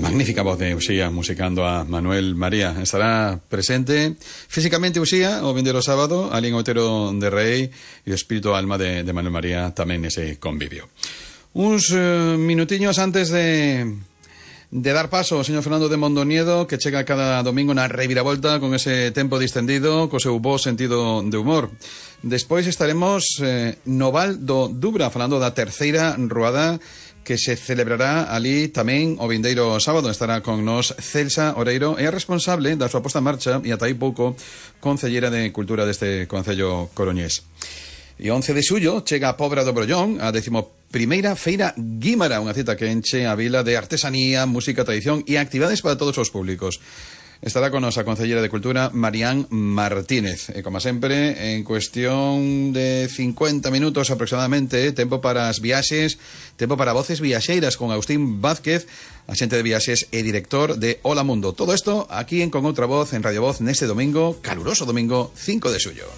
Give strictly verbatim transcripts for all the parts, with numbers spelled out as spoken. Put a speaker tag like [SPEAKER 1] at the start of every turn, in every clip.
[SPEAKER 1] magnífica voz de Uxía musicando a Manuel María. Estará presente físicamente Uxía o vindeiro sábado, alí en Otero de Rei, e o espírito alma de, de Manuel María tamén nese convivio. Uns uh, minutiños antes de... de dar paso ao señor Fernando de Mondoñedo, que chega cada domingo na reviravolta con ese tempo distendido, co seu bo sentido de humor. Despois estaremos eh, no Val do Dubra, falando da terceira ruada que se celebrará ali tamén o vindeiro sábado. Estará con nos Celsa Oreiro, é a responsable da súa posta en marcha e ata aí pouco concellera de Cultura deste concello coruñés. E once de xullo chega a Pobra do Brollón, a décimo primeira Feira Guímara, unha cita que enche a vila de artesanía, música, tradición e actividades para todos os públicos. Estará con nos a concellera de Cultura, Marián Martínez. E, como sempre, en cuestión de cincuenta minutos aproximadamente, tempo para as viaxes, tempo para voces viaxeiras con Agustín Vázquez, axente de viaxes e director de Hola Mundo. Todo isto aquí en Con Outra Voz, en Radio Voz, neste domingo, caluroso domingo, cinco de xullo.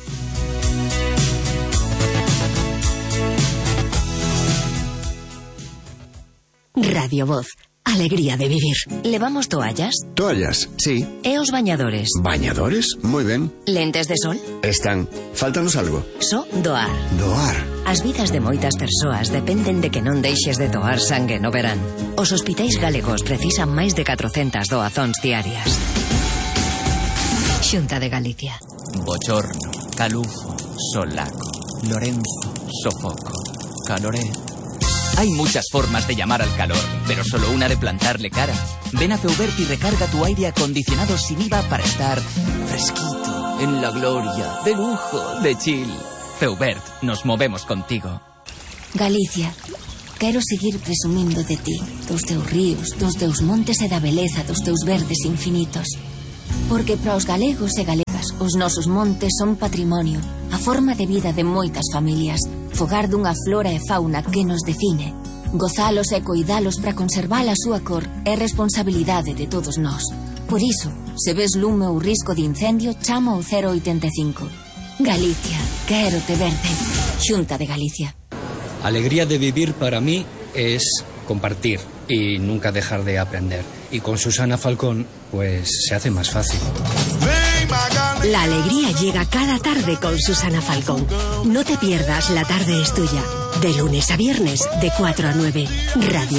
[SPEAKER 2] Radio Voz, alegría de vivir. ¿Levamos toallas?
[SPEAKER 3] Toallas, sí.
[SPEAKER 2] E os bañadores?
[SPEAKER 3] ¿Bañadores? Muy ben.
[SPEAKER 2] Lentes de sol?
[SPEAKER 3] Están. Fáltanos algo.
[SPEAKER 2] So doar.
[SPEAKER 3] Doar.
[SPEAKER 2] As vidas de moitas persoas dependen de que non deixes de doar sangue no verán. Os hospitais galegos precisan máis de catrocentas doazóns diarias. Xunta de Galicia.
[SPEAKER 4] Bochorno, calufo, solaco, Lorenzo, sofoco, caloré. Hay muchas formas de llamar al calor, pero solo una de plantarle cara. Ven a Feubert y recarga tu aire acondicionado sin I V A para estar fresquito, en la gloria, de lujo, de chill. Feubert, nos movemos contigo.
[SPEAKER 2] Galicia, quero seguir presumindo de ti, dos teus ríos, dos teus montes e da beleza dos teus verdes infinitos. Porque para os galegos e galegas, os nosos montes son patrimonio, a forma de vida de moitas familias, fogar dunha flora e fauna que nos define. Gozalos e coidalos para conservar a súa cor é responsabilidade de todos nós. Por iso, se ves lume ou risco de incendio, chama ao cero oitenta e cinco. Galicia, quero te verde. Xunta de Galicia.
[SPEAKER 5] Alegría de vivir para mí es compartir y nunca dejar de aprender. Y con Susana Falcón, pues se hace más fácil.
[SPEAKER 6] La alegría llega cada tarde con Susana Falcón. No te pierdas La Tarde es Tuya. De lunes a viernes, de cuatro a nueve. Radio